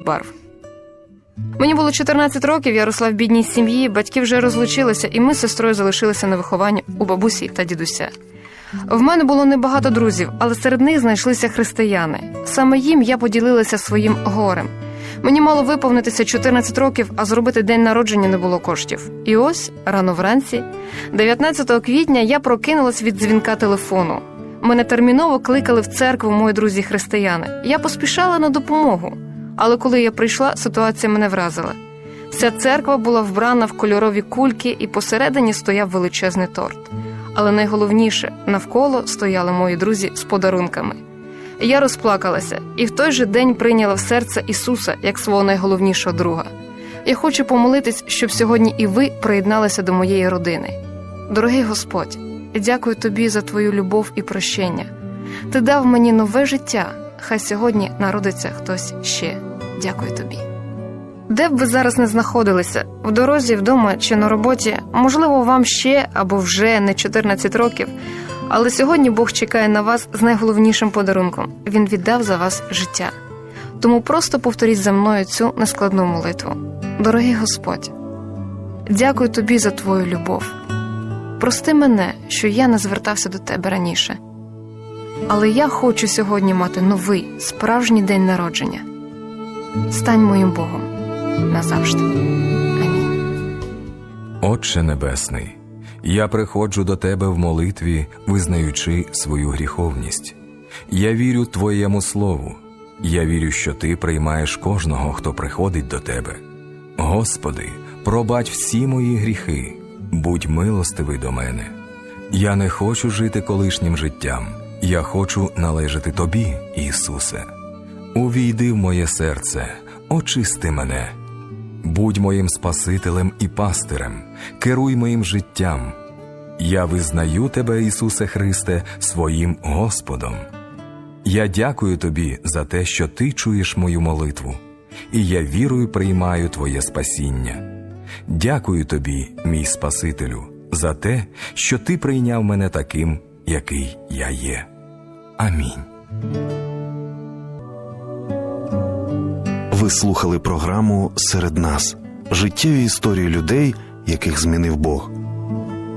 барв. Мені було 14 років, я росла в бідній сім'ї, батьки вже розлучилися, і ми з сестрою залишилися на вихованні у бабусі та дідуся. В мене було небагато друзів, але серед них знайшлися християни. Саме їм я поділилася своїм горем. Мені мало виповнитися 14 років, а зробити день народження не було коштів. І ось, рано вранці, 19 квітня, я прокинулась від дзвінка телефону. Мене терміново кликали в церкву мої друзі-християни. Я поспішала на допомогу. Але коли я прийшла, ситуація мене вразила. Вся церква була вбрана в кольорові кульки, і посередині стояв величезний торт. Але найголовніше, навколо стояли мої друзі з подарунками. Я розплакалася і в той же день прийняла в серце Ісуса як свого найголовнішого друга. Я хочу помолитись, щоб сьогодні і ви приєдналися до моєї родини. Дорогий Господь, дякую Тобі за Твою любов і прощення. Ти дав мені нове життя, хай сьогодні народиться хтось ще. Дякую Тобі. Де б ви зараз не знаходилися, в дорозі, вдома чи на роботі, можливо, вам ще або вже не 14 років, але сьогодні Бог чекає на вас з найголовнішим подарунком. Він віддав за вас життя. Тому просто повторіть за мною цю нескладну молитву. Дорогий Господь, дякую Тобі за Твою любов. Прости мене, що я не звертався до Тебе раніше. Але я хочу сьогодні мати новий, справжній день народження. Стань моїм Богом назавжди. Амінь. Отче Небесний, я приходжу до Тебе в молитві, визнаючи свою гріховність. Я вірю Твоєму Слову. Я вірю, що Ти приймаєш кожного, хто приходить до Тебе. Господи, пробач всі мої гріхи, будь милостивий до мене. Я не хочу жити колишнім життям. Я хочу належати Тобі, Ісусе. Увійди в моє серце, очисти мене. Будь моїм Спасителем і пастирем, керуй моїм життям. Я визнаю Тебе, Ісусе Христе, своїм Господом. Я дякую Тобі за те, що Ти чуєш мою молитву, і я вірою приймаю Твоє спасіння. Дякую Тобі, мій Спасителю, за те, що Ти прийняв мене таким, який я є. Амінь. Ви слухали програму «Серед нас» – життєві історії людей, яких змінив Бог.